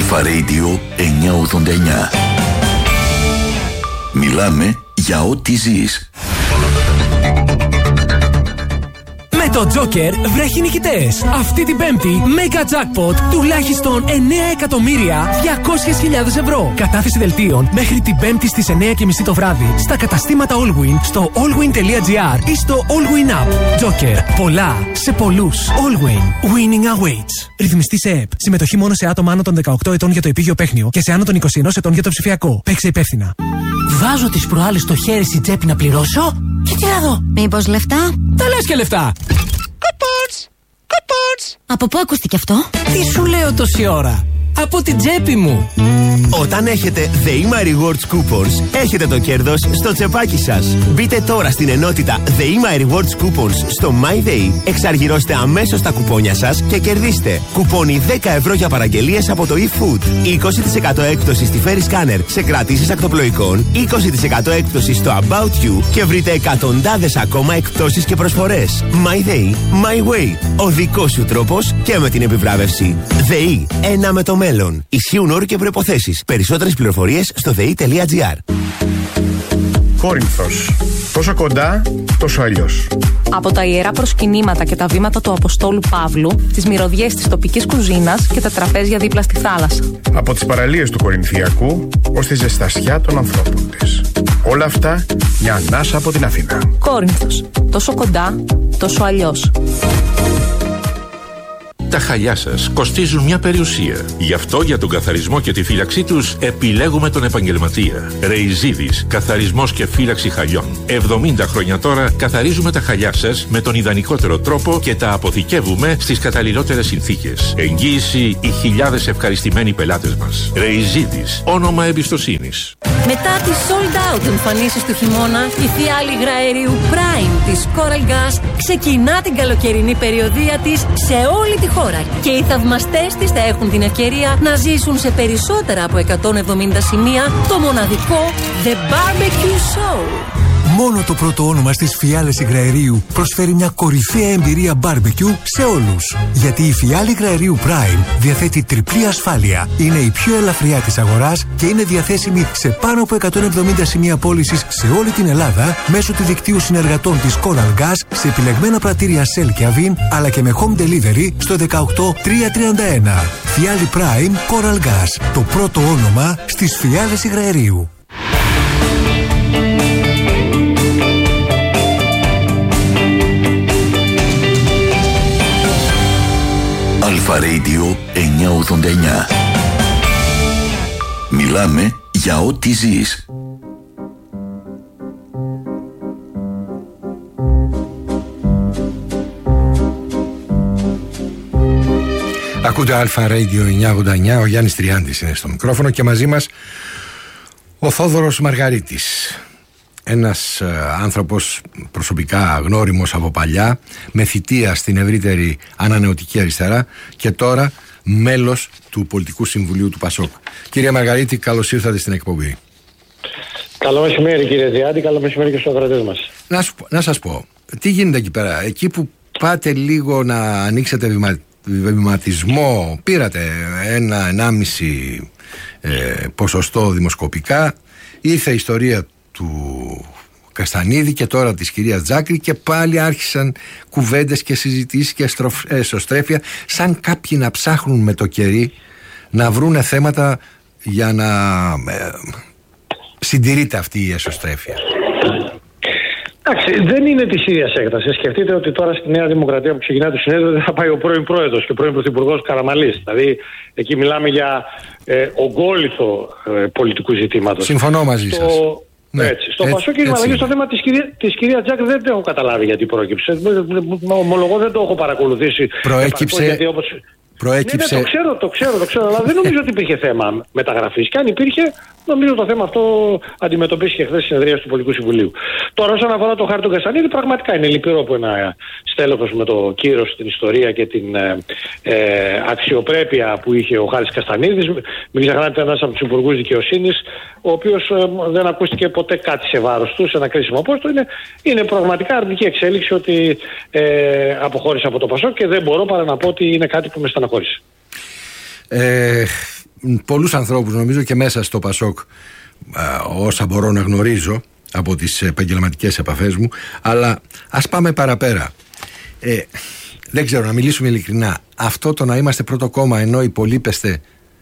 Αλφα Radio 989. Μιλάμε για ό,τι ζεις. Με το Joker βρέχει νικητές. Αυτή την Πέμπτη, Mega Jackpot τουλάχιστον 9.200.000 ευρώ. Κατάθεση δελτίων μέχρι την Πέμπτη στις 9:30 το βράδυ στα καταστήματα Allwin, στο allwin.gr ή στο Allwin App. Joker. Πολλά σε πολλούς. Allwin. Winning awaits. Ρυθμιστή σε ΕΠ. Συμμετοχή μόνο σε άτομα άνω των 18 ετών για το επίγειο παίχνιο και σε άνω των 21 ετών για το ψηφιακό. Παίξε υπεύθυνα. Βάζω τις προάλλες στο χέρι στην τσέπη να πληρώσω και τι να δω. Μήπως λεφτά? Τα λες και λεφτά. Κοπότς. Από πού ακούστηκε αυτό? Τι σου λέω τόση ώρα? Από την τσέπη μου. Όταν έχετε The My Rewards Coupons, έχετε το κέρδος στο τσεπάκι σας. Μπείτε τώρα στην ενότητα The My Rewards Coupons στο MyDay, εξαργυρώστε αμέσως τα κουπόνια σας και κερδίστε κουπόνι 10 ευρώ για παραγγελίες από το eFood, 20% έκπτωση στη Ferry Scanner σε κρατήσεις ακτοπλοϊκών, 20% έκπτωση στο About You και βρείτε εκατοντάδες ακόμα εκπτώσεις και προσφορές. MyDay, My Way. Ο δικός σου τρόπος και με την επιβράβευση. ΔΕΗ, ένα με το μέλλον. Ισχύουν όροι και προϋποθέσεις. Περισσότερες πληροφορίες στο ΔΕΗ.gr. Κόρινθος. Τόσο κοντά, τόσο αλλιώς. Από τα ιερά προσκυνήματα και τα βήματα του Αποστόλου Παύλου, τις μυρωδιές της τοπικής κουζίνας και τα τραπέζια δίπλα στη θάλασσα. Από τις παραλίες του Κορινθιακού ως τη ζεστασιά των ανθρώπων της. Όλα αυτά μια ανάσα από την Αθήνα. Κόρινθος. Τόσο κοντά, τόσο αλλιώς. Τα χαλιά σας κοστίζουν μια περιουσία. Γι' αυτό για τον καθαρισμό και τη φύλαξή τους επιλέγουμε τον επαγγελματία. Ρεϊζίδης, καθαρισμός και φύλαξη χαλιών. 70 χρόνια τώρα καθαρίζουμε τα χαλιά σας με τον ιδανικότερο τρόπο και τα αποθηκεύουμε στις καταλληλότερες συνθήκες. Εγγύηση οι χιλιάδες ευχαριστημένοι πελάτες μας. Ρεϊζίδης, όνομα εμπιστοσύνης. Μετά τις sold out εμφανίσεις του χειμώνα, η φιάλη υγραερίου Prime της Coral Gas ξεκινά την καλοκαιρινή περιοδεία της σε όλη τη χώρα. Και οι θαυμαστές της θα έχουν την ευκαιρία να ζήσουν σε περισσότερα από 170 σημεία το μοναδικό The Barbecue Show. Μόνο το πρώτο όνομα στις φιάλες υγραερίου προσφέρει μια κορυφαία εμπειρία barbecue σε όλους. Γιατί η φιάλη υγραερίου Prime διαθέτει τριπλή ασφάλεια. Είναι η πιο ελαφριά της αγοράς και είναι διαθέσιμη σε πάνω από 170 σημεία πώλησης σε όλη την Ελλάδα μέσω του δικτύου συνεργατών της Coral Gas σε επιλεγμένα πρατήρια Shell και Avin, αλλά και με home delivery στο 18331. Φιάλη Prime Coral Gas. Το πρώτο όνομα στις φιάλες υγραερίου. Αλφα Radio 989. Μιλάμε για ό,τι ζεις. Ακούτε Αλφα Radio 989. Ο Γιάννης Τριάντης είναι στο μικρόφωνο και μαζί μας ο Θόδωρος Μαργαρίτης. Ένας άνθρωπος προσωπικά γνώριμος από παλιά, με θητεία στην ευρύτερη ανανεωτική αριστερά και τώρα μέλος του Πολιτικού Συμβουλίου του ΠΑΣΟΚ. Κύριε Μαργαρίτη, καλώς ήρθατε στην εκπομπή. Καλό μεσημέρι κύριε Διάντη, καλό μεσημέρι και στους ακροατές μας. Να σας πω, τι γίνεται εκεί πέρα, εκεί που πάτε λίγο να ανοίξετε βηματισμό, πήρατε 1,5 ποσοστό δημοσκοπικά, ήρθε η ιστορία του Καστανίδη και τώρα της κυρίας Τζάκρη και πάλι άρχισαν κουβέντες και συζητήσεις και εσωστρέφεια, σαν κάποιοι να ψάχνουν με το κερί να βρούνε θέματα για να συντηρείται αυτή η εσωστρέφεια. Εντάξει, δεν είναι τη ίδια έκταση. Σκεφτείτε ότι τώρα στη Νέα Δημοκρατία που ξεκινάει το συνέδριο δεν θα πάει ο πρώην πρόεδρος και πρώην πρωθυπουργός Καραμανλής. Δηλαδή εκεί μιλάμε για ογκόλυθο πολιτικού ζητήματος. Συμφωνώ μαζί σας. Ναι, έτσι. Στο Πασό, κύριε Μαλαγή, στο θέμα της κυρία Τζάκ δεν το έχω καταλάβει γιατί πρόκειψε. Ομολογώ δεν το έχω παρακολουθήσει. Προέκυψε. Ναι, το ξέρω, αλλά δεν νομίζω ότι υπήρχε θέμα μεταγραφής. Και αν υπήρχε, νομίζω το θέμα αυτό αντιμετωπίστηκε χθες στη συνεδρία του Πολιτικού Συμβουλίου. Τώρα, όσον αφορά το χάρτη του Καστανίδη, πραγματικά είναι λυπηρό που ένα στέλεχος με το κύρος, την ιστορία και την αξιοπρέπεια που είχε ο Χάρης Καστανίδης, μην ξεχνάτε, ένας από τους υπουργούς δικαιοσύνης, ο οποίος δεν ακούστηκε ποτέ κάτι σε βάρος του, σε ένα κρίσιμο πόστο. Είναι πραγματικά αρνητική εξέλιξη ότι αποχώρησε από το ΠΑΣΟΚ και δεν μπορώ παρά να πω ότι είναι κάτι που με στεναχώρησε. πολλούς ανθρώπους νομίζω και μέσα στο Πασόκ, όσα μπορώ να γνωρίζω από τις επαγγελματικές επαφές μου. Αλλά ας πάμε παραπέρα. Δεν ξέρω, να μιλήσουμε ειλικρινά, αυτό το να είμαστε πρώτο κόμμα ενώ υπολείπεστε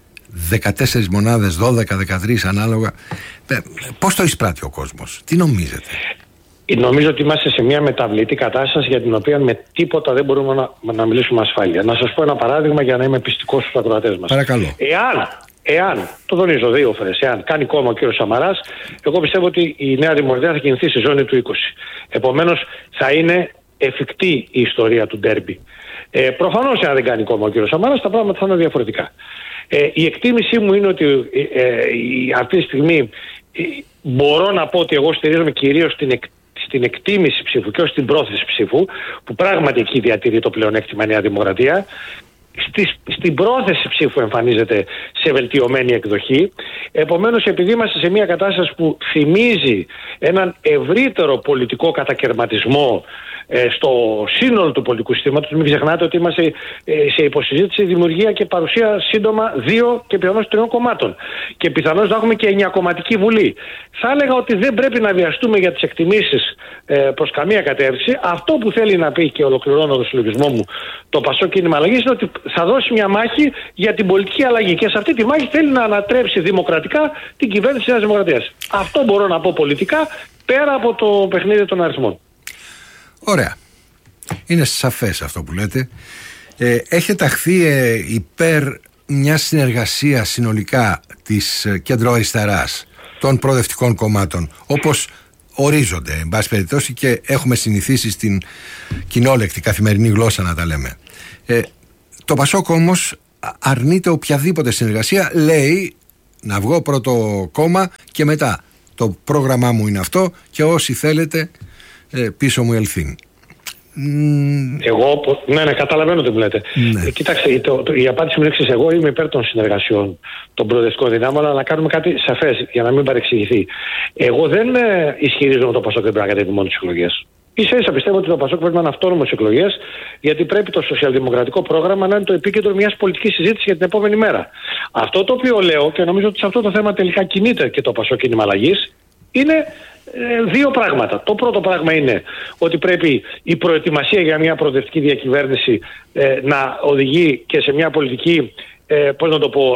14 μονάδες, 12, 13 ανάλογα, πώς το εισπράττει ο κόσμος, τι νομίζετε? Νομίζω ότι είμαστε σε μια μεταβλητή κατάσταση για την οποία με τίποτα δεν μπορούμε να μιλήσουμε ασφάλεια. Να σας πω ένα παράδειγμα για να είμαι πιστικός στους ακροατές μας. Παρακαλώ. Εάν, το τονίζω 2 φορές, εάν κάνει κόμμα ο κ. Σαμαράς, εγώ πιστεύω ότι η Νέα Δημοκρατία θα κινηθεί στη ζώνη του 20. Επομένως θα είναι εφικτή η ιστορία του ντέρμπι. Προφανώς, εάν δεν κάνει κόμμα ο κ. Σαμαράς, τα πράγματα θα είναι διαφορετικά. Η εκτίμησή μου είναι ότι αυτή τη στιγμή μπορώ να πω ότι εγώ στηρίζομαι κυρίως στην εκτίμηση ψήφου και όχι στην πρόθεση ψήφου, που πράγματι εκεί διατηρεί το πλεονέκτημα η Νέα Δημοκρατία. Στην πρόθεση ψήφου εμφανίζεται σε βελτιωμένη εκδοχή. Επομένως, επειδή είμαστε σε μια κατάσταση που θυμίζει έναν ευρύτερο πολιτικό κατακερματισμό στο σύνολο του πολιτικού συστήματος, μην ξεχνάτε ότι είμαστε σε υποσυζήτηση, δημιουργία και παρουσία σύντομα 2 και πιθανώς 3 κομμάτων. Και πιθανώς να έχουμε και 9κομματική βουλή. Θα έλεγα ότι δεν πρέπει να βιαστούμε για τις εκτιμήσεις προς καμία κατεύθυνση. Αυτό που θέλει να πει, και ολοκληρώνω το συλλογισμό μου, το Πασόκ Κίνημα Αλλαγής, είναι ότι θα δώσει μια μάχη για την πολιτική αλλαγή. Και σε αυτή τη μάχη θέλει να ανατρέψει δημοκρατικά την κυβέρνηση της Νέας Δημοκρατίας. Αυτό μπορώ να πω πολιτικά, πέρα από το παιχνίδι των αριθμών. Ωραία. Είναι σαφές αυτό που λέτε. Έχετε ταχθεί υπέρ μια συνεργασία συνολικά της κεντροαριστεράς, των προοδευτικών κομμάτων, όπως ορίζονται, εν πάση περιπτώσει, και έχουμε συνηθίσει στην κοινόλεκτη καθημερινή γλώσσα να τα λέμε. Το Πασόκ όμως αρνείται οποιαδήποτε συνεργασία, λέει να βγω πρώτο κόμμα και μετά το πρόγραμμά μου είναι αυτό και όσοι θέλετε πίσω μου ελθύν. Εγώ, ναι, καταλαβαίνω τι μου λέτε. Ναι. Κοιτάξτε, η απάντηση μου είναι εξής. Εγώ είμαι υπέρ των συνεργασιών των προοδευτικών δυνάμεων, αλλά να κάνουμε κάτι σαφές για να μην παρεξηγηθεί. Εγώ δεν ισχυρίζομαι ότι το Πασόκ δεν πρέπει να κατέβει μόνο τις εκλογές. Ίσα-ίσα πιστεύω ότι το Πασόκ πρέπει να είναι αυτόνομο στις εκλογές, γιατί πρέπει το σοσιαλδημοκρατικό πρόγραμμα να είναι το επίκεντρο μιας πολιτικής συζήτησης για την επόμενη μέρα. Αυτό το οποίο λέω, και νομίζω ότι σε αυτό το θέμα τελικά κινείται και το Πασόκ Κίνημα Αλλαγής, είναι 2 πράγματα. Το πρώτο πράγμα είναι ότι πρέπει η προετοιμασία για μια προοδευτική διακυβέρνηση να οδηγεί και σε μια πολιτική, πώς να το πω,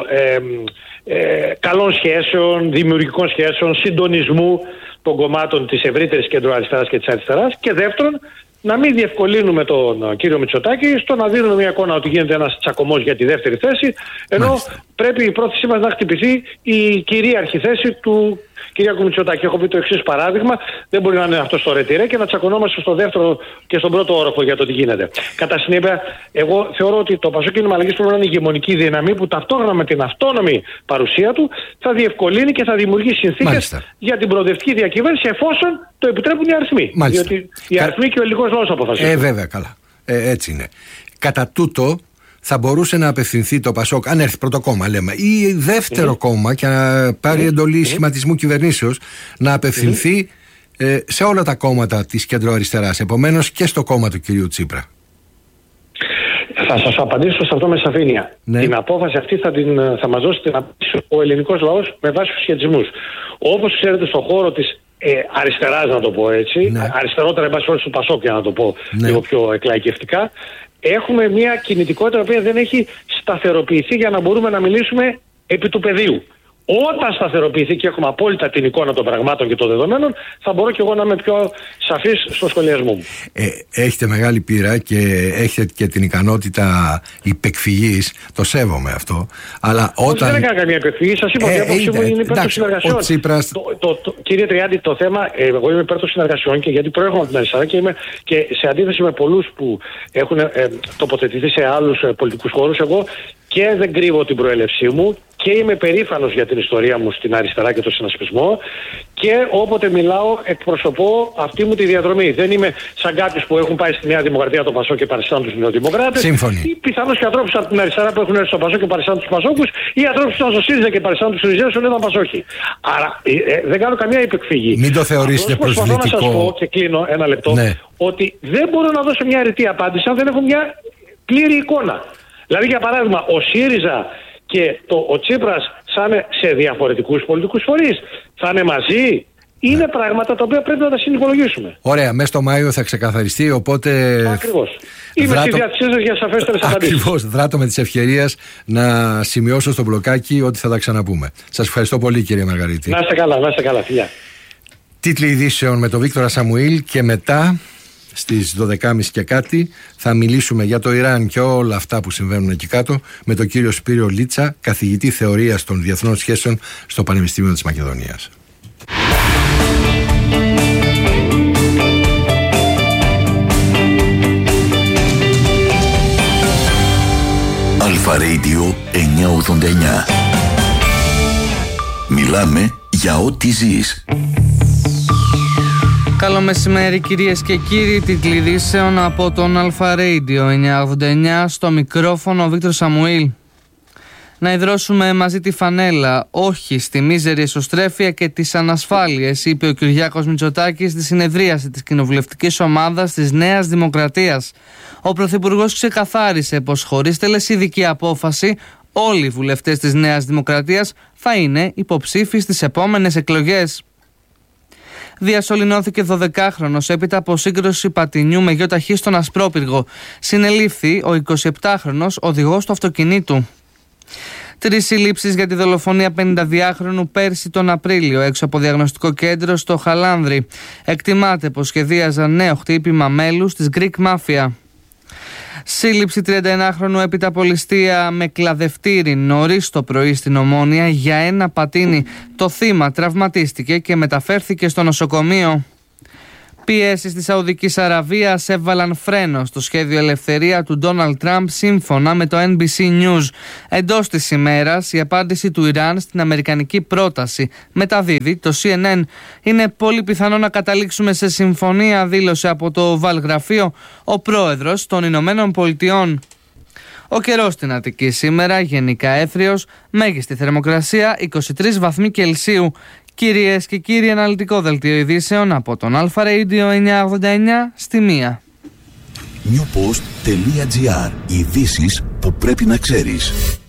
καλών σχέσεων, δημιουργικών σχέσεων, συντονισμού των κομμάτων της ευρύτερης κεντροαριστεράς και της αριστεράς. Και δεύτερον, να μην διευκολύνουμε τον κύριο Μητσοτάκη στο να δίνουμε μια εικόνα ότι γίνεται ένας τσακωμός για τη δεύτερη θέση, ενώ πρέπει η πρόθεσή μας να χτυπηθεί η κυρίαρχη θέση του Κυριάκου Μητσοτάκη. Έχω πει το εξής παράδειγμα: δεν μπορεί να είναι αυτό στο ρετυρέ και να τσακωνόμαστε στο δεύτερο και στον πρώτο όροφο για το τι γίνεται. Κατά συνέπεια, εγώ θεωρώ ότι το Πασόκ Κίνημα Αλλαγής πρέπει να είναι ηγεμονική δύναμη που ταυτόχρονα με την αυτόνομη παρουσία του θα διευκολύνει και θα δημιουργεί συνθήκες για την προοδευτική διακυβέρνηση, εφόσον το επιτρέπουν οι αριθμοί. Διότι οι αριθμοί και ο ελληνικός λαός αποφασίζουν. Βέβαια, καλά. Έτσι είναι. Κατά τούτο, θα μπορούσε να απευθυνθεί το Πασόκ, αν έρθει πρώτο κόμμα, λέμε, ή δεύτερο κόμμα και να πάρει εντολή σχηματισμού κυβερνήσεως, να απευθυνθεί σε όλα τα κόμματα της κεντροαριστεράς, επομένως και στο κόμμα του κυρίου Τσίπρα. Θα σας απαντήσω σε αυτό με σαφήνεια. Ναι. Την απόφαση αυτή θα μας δώσει την απάντηση ο ελληνικός λαός με βάση τους σχετισμούς. Όπως ξέρετε, στον χώρο της αριστεράς, να το πω έτσι, αριστερότερα εν πάση περιπτώσει του Πασόκ, για να το πω λίγο πιο εκλαϊκευτικά, έχουμε μια κινητικότητα η οποία δεν έχει σταθεροποιηθεί για να μπορούμε να μιλήσουμε επί του πεδίου. Όταν σταθεροποιηθεί και έχουμε απόλυτα την εικόνα των πραγμάτων και των δεδομένων, θα μπορώ και εγώ να είμαι πιο σαφής στο σχολιασμό μου. Έχετε μεγάλη πείρα και έχετε και την ικανότητα υπεκφυγής. Το σέβομαι αυτό. Αλλά όταν... δεν έκανα καμία υπεκφυγή. Σας είπα ότι η άποψή μου είναι υπέρ των συνεργασιών. Κύριε Τριάντη, το θέμα, εγώ είμαι υπέρ των συνεργασιών και γιατί προέρχομαι από την αριστερά και σε αντίθεση με πολλούς που έχουν τοποθετηθεί σε άλλους πολιτικούς χώρους, εγώ και δεν κρύβω την προέλευσή μου και είμαι περήφανος για την ιστορία μου στην αριστερά και τον συνασπισμό και όποτε μιλάω εκπροσωπώ αυτή μου τη διαδρομή. Δεν είμαι σαν κάποιους που έχουν πάει στη Νέα Δημοκρατία το Πασόκ και παριστάνουν τους Νεοδημοκράτες, ή πιθανώς και ανθρώπους από την αριστερά που έχουν έρθει στο Πασόκ και παριστάνουν τους Πασόκους, ή ανθρώπους που ήταν στο ΣΥΡΙΖΑ και παριστάνουν τους ΣΥΡΙΖΑ που ήταν Πασόκοι. Άρα δεν κάνω καμία υπεκφυγή. Μην το θεωρήσετε προσβλητικό. Προσπαθώ να σας πω, και κλείνω ένα λεπτό, ότι δεν μπορώ να δώσω μια αρετή απάντηση αν δεν έχω μια πλήρη εικόνα. Δηλαδή, για παράδειγμα, ο ΣΥΡΙΖΑ και ο Τσίπρας θα είναι σε διαφορετικούς πολιτικούς φορείς, θα είναι μαζί. Είναι πράγματα τα οποία πρέπει να τα συνυπολογίσουμε. Ωραία, μέσα στο Μάιο θα ξεκαθαριστεί, οπότε. Ακριβώς. Είμαι στη διάθεσή σας για σαφέστερες απαντήσεις. Ακριβώς. Δράτω με τις ευκαιρίες να σημειώσω στο μπλοκάκι ότι θα τα ξαναπούμε. Σας ευχαριστώ πολύ, κύριε Μαργαρίτη. Να είστε καλά, φιλιά. Τίτλοι ειδήσεων με τον Βίκτορα Σαμουήλ και μετά στις 12.30 και κάτι θα μιλήσουμε για το Ιράν και όλα αυτά που συμβαίνουν εκεί κάτω με τον κύριο Σπύριο Λίτσα, καθηγητή θεωρίας των διεθνών σχέσεων στο Πανεπιστήμιο της Μακεδονίας. Αλφα Radio 989. Μιλάμε για ό,τι ζεις. Καλό μεσημέρι κυρίες και κύριοι, τίτλοι ειδήσεων από τον Αλφα Radio 989, στο μικρόφωνο ο Βίκτορ Σαμουήλ. Να ιδρώσουμε μαζί τη φανέλα, όχι στη μίζερη εσωστρέφεια και τις ανασφάλειες, είπε ο Κυριάκος Μητσοτάκης στη συνεδρίαση της κοινοβουλευτικής ομάδας της Νέας Δημοκρατίας. Ο Πρωθυπουργός ξεκαθάρισε πως χωρίς τελεσίδικη απόφαση όλοι οι βουλευτές της Νέας Δημοκρατίας θα είναι υποψήφοι στις επόμενες εκλογές. Διασωληνώθηκε 12χρονος έπειτα από σύγκρουση πατινιού με γιο ταχύ στον Ασπρόπυργο. Συνελήφθη ο 27χρονος οδηγός του αυτοκινήτου. 3 συλλήψεις για τη δολοφονία 52χρονου πέρσι τον Απρίλιο έξω από διαγνωστικό κέντρο στο Χαλάνδρι. Εκτιμάται πως σχεδίαζαν νέο χτύπημα μέλους της Greek Mafia. Σύλληψη 31χρονου έπειτα από ληστεία με κλαδευτήρι νωρίς το πρωί στην Ομόνια για ένα πατίνι. Το θύμα τραυματίστηκε και μεταφέρθηκε στο νοσοκομείο. Πιέσεις της Σαουδικής Αραβίας έβαλαν φρένο στο σχέδιο ελευθερία του Ντόναλντ Τραμπ σύμφωνα με το NBC News. Εντός της ημέρας η απάντηση του Ιράν στην αμερικανική πρόταση μεταδίδει το CNN. Είναι πολύ πιθανό να καταλήξουμε σε συμφωνία, δήλωσε από το Βαλγραφείο ο πρόεδρος των Ηνωμένων Πολιτειών. Ο καιρός στην Αττική σήμερα γενικά έθριος, μέγιστη θερμοκρασία 23 βαθμοί Κελσίου. Κυρίες και κύριοι, αναλυτικό δελτίο ειδήσεων από τον Αλφα Radio 989 στη 1. Newpost.gr. Ειδήσεις που πρέπει να ξέρεις.